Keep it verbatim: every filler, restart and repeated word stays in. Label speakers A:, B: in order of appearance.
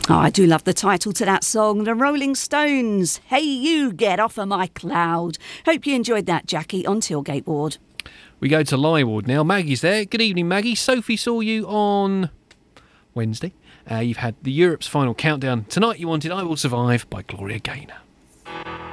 A: Oh, I do love the title to that song, The Rolling Stones. Hey, you, get off of my cloud. Hope you enjoyed that, Jackie, on Tilgate Ward.
B: We go to Lie Ward now. Maggie's there. Good evening, Maggie. Sophie saw you on Wednesday. Uh, you've had the Europe's final countdown. Tonight you wanted I Will Survive by Gloria Gaynor.